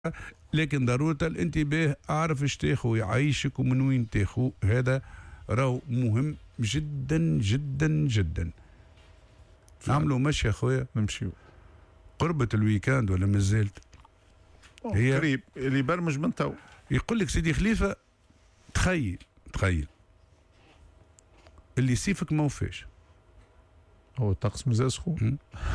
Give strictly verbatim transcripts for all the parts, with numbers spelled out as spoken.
لكن ضرورة الانتباه، أعرف ايش تاخو يعيشك ومن وين تاخو، هذا راهو مهم جدا جدا جدا. نعملوا مشي يا خويا، نمشيو قربة الويكاند ولا مازالت؟ هي قريب اللي برمج من تو. يقول لك سيدي خليفة، تخيل تخيل اللي سيفك ما وفاش، هو الطقس مازال سخون.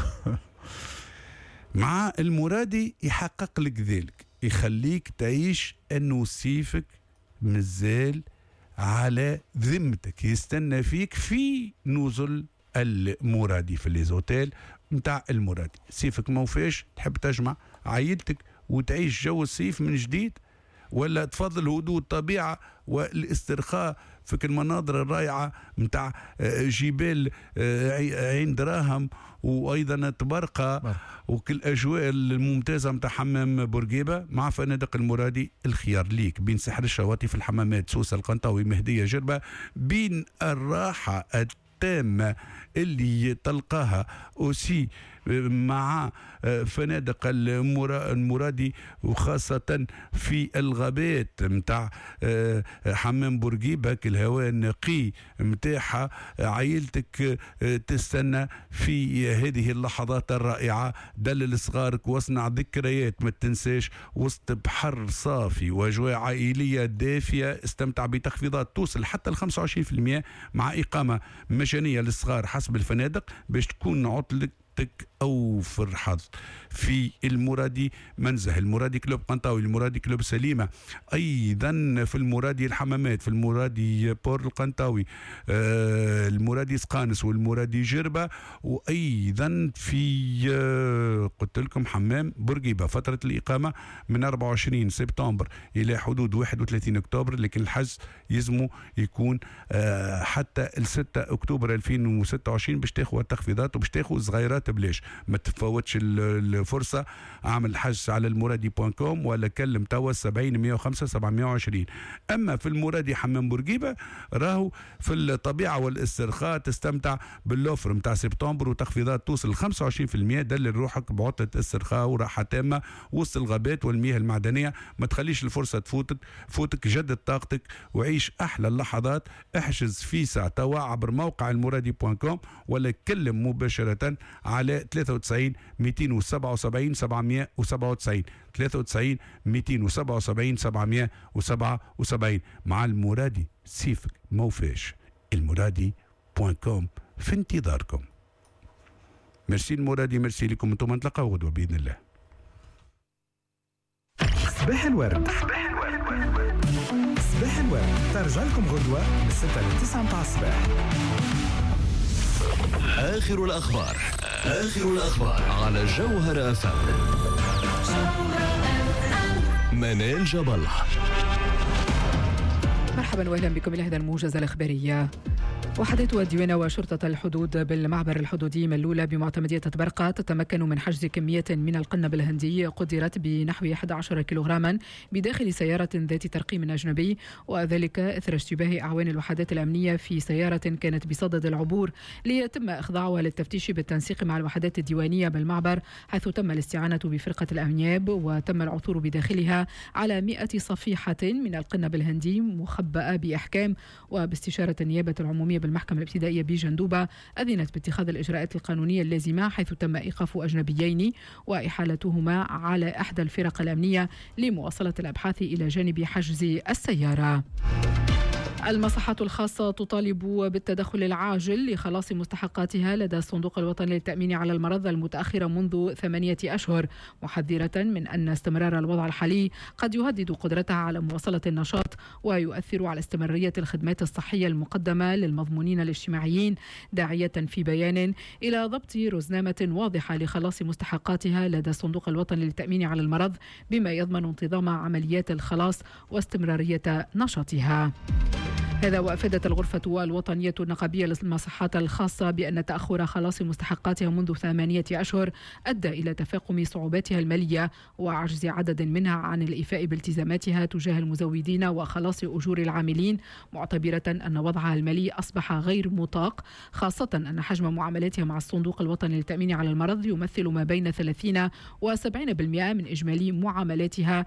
مع المرادي يحقق لك ذلك، يخليك تعيش انه سيفك مازال على ذمتك، يستنى فيك في نزل المرادي في الليزوتيل متاع المرادي. سيفك ما وفاش، تحب تجمع عائلتك وتعيش جو الصيف من جديد، ولا تفضل هدوء الطبيعة والاسترخاء في المناظر الرائعة متاع جبال عين دراهم وأيضا تبرقة وكل أجواء الممتازة متاع حمام بورقيبة مع فنادق المرادي. الخيار ليك بين سحر الشواطئ في الحمامات سوسة القنطاوي مهدية جربة، بين الراحة التامة اللي تلقاها أوسي مع فنادق المرادي، وخاصة في الغابات متاع حمام بورقيبة، الهواء النقي متاعها، عائلتك تستنى في هذه اللحظات الرائعة. دلل صغارك واصنع ذكريات ما تنساش وسط بحر صافي واجواء عائلية دافية. استمتع بتخفيضات توصل حتى ل خمسة وعشرين بالمئة مع إقامة مجانية للصغار حسب الفنادق باش تكون عطلك أوفر حظ في المرادي منزه. المرادي كلوب قنطاوي، المرادي كلوب سليمة، أيضا في المرادي الحمامات، في المرادي بور القنطاوي، آه المرادي سقانس والمرادي جربة، وأيضا في آه قلت لكم حمام بورقيبة. فترة الإقامة من أربعة وعشرين سبتمبر إلى حدود واحد وثلاثين أكتوبر، لكن الحجز يزمو يكون آه حتى ستة أكتوبر ألفين وستة وعشرين باش تاخذ التخفيضات وباش تاخذ صغيرات بلاش. ما تفوتش الفرصة، اعمل حجز على المرادي بوان كوم ولا كلم توا سبعين مئة وخمسة سبعمئة وعشرين. اما في المرادي حمام بورقيبة راهو في الطبيعة والاسترخاء تستمتع باللوفر متاع سبتمبر وتخفيضات توصل خمسة وعشرين بالمئة. دلل روحك بعطلة استرخاء وراحة تامة وسط الغابات والمياه المعدنية. ما تخليش الفرصة تفوتك، فوتك جدد طاقتك وعيش احلى اللحظات. احجز فيسا توا عبر موقع المرادي بوان كوم ولا كلم مباشرة على ثلاثة وتسعين مئتين وسبعة وسبعين سبعمئة وسبعة وتسعين ثلاثة وتسعين مئتين وسبعة وسبعين سبعمئة وسبعة وسبعين. مع المرادي سيفك موفاش. المرادي بوان كوم في انتظاركم. ميرسي المرادي، ميرسي لكم. انتم نتلاقاو غدوة بإذن الله. صباح الورد، صباح الورد، صباح الورد ترجع لكم غدوة من ستة لتسعة متاع الصباح. آخر الأخبار، آخر الأخبار على جوهر أف أم. منال جبل. مرحبا واهلا بكم الى هذا الموجز الاخباري. وحدات الديوانة وشرطة الحدود بالمعبر الحدودي ملولة بمعتمدية تبرقة تتمكن من حجز كمية من القنب الهندي قدرت بنحو أحد عشر كيلوغراما بداخل سيارة ذات ترقيم أجنبي، وذلك إثر اشتباه أعوان الوحدات الأمنية في سيارة كانت بصدد العبور ليتم إخضاعها للتفتيش بالتنسيق مع الوحدات الديوانية بالمعبر، حيث تم الاستعانة بفرقة الأمنياب وتم العثور بداخلها على مئة صفيحة من القنب الهندي مخبأة بإحكام. وباستشارة النيابة العمومية بالمحكمة الابتدائية بجندوبة أذنت باتخاذ الإجراءات القانونية اللازمة، حيث تم إيقاف أجنبيين وإحالتهما على إحدى الفرق الأمنية لمواصلة الأبحاث إلى جانب حجز السيارة. المصحات الخاصة تطالب بالتدخل العاجل لخلاص مستحقاتها لدى الصندوق الوطني للتأمين على المرض المتأخرة منذ ثمانية أشهر، محذرة من أن استمرار الوضع الحالي قد يهدد قدرتها على مواصلة النشاط ويؤثر على استمرارية الخدمات الصحية المقدمة للمضمونين الاجتماعيين، داعية في بيان إلى ضبط رزنامة واضحة لخلاص مستحقاتها لدى الصندوق الوطني للتأمين على المرض بما يضمن انتظام عمليات الخلاص واستمرارية نشاطها. هذا وأفادت الغرفة الوطنية النقابية للمصحات الخاصة بأن تأخر خلاص مستحقاتها منذ ثمانية أشهر أدى إلى تفاقم صعوباتها المالية وعجز عدد منها عن الإيفاء بالتزاماتها تجاه المزودين وخلاص أجور العاملين، معتبرة أن وضعها المالي أصبح غير مطاق، خاصة أن حجم معاملاتها مع الصندوق الوطني للتأمين على المرض يمثل ما بين ثلاثين وسبعين بالمئة من إجمالي معاملاتها